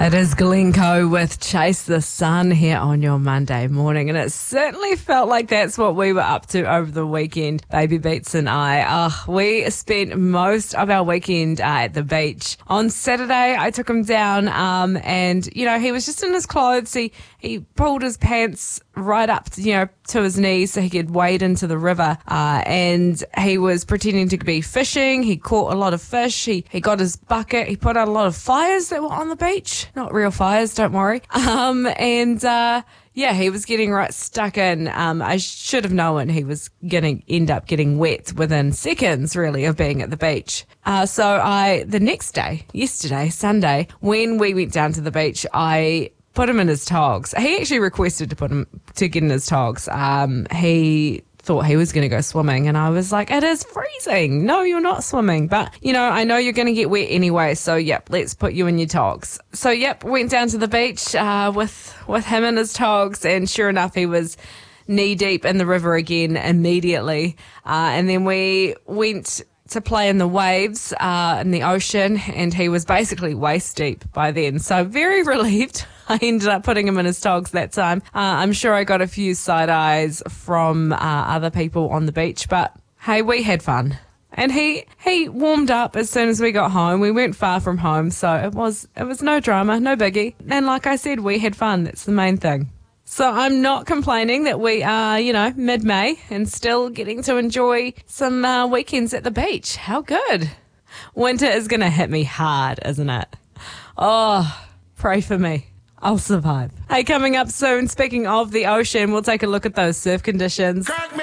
It is Glencoe with Chase the Sun here on your Monday morning, and it certainly felt like that's what we were up to over the weekend, Baby Beats and I. We spent most of our weekend at the beach. On Saturday, I took him down, and, he was just in his clothes. He pulled his pants right up, to his knees so he could wade into the river, and he was pretending to be fishing. He caught a lot of fish. He got his bucket. He put out a lot of fires that were on the beach. Not real fires, don't worry. He was getting right stuck in. I should have known he was going to end up getting wet within seconds, really, of being at the beach. The next day, yesterday, Sunday, when we went down to the beach, I put him in his togs. He actually requested to get in his togs. He thought he was going to go swimming, and I was like, it is freezing. No, you're not swimming. But, I know you're going to get wet anyway, so, let's put you in your togs. So, went down to the beach with him in his togs, and sure enough, he was knee-deep in the river again immediately. And then we went to play in the waves in the ocean, and he was basically waist-deep by then. So, very relieved. I ended up putting him in his togs that time. I'm sure I got a few side eyes from other people on the beach, but hey, we had fun. And he warmed up as soon as we got home. We weren't far from home, so it was no drama, no biggie. And like I said, we had fun. That's the main thing. So I'm not complaining that we are, mid-May and still getting to enjoy some weekends at the beach. How good. Winter is going to hit me hard, isn't it? Oh, pray for me. I'll survive. Hey, coming up soon, speaking of the ocean, we'll take a look at those surf conditions.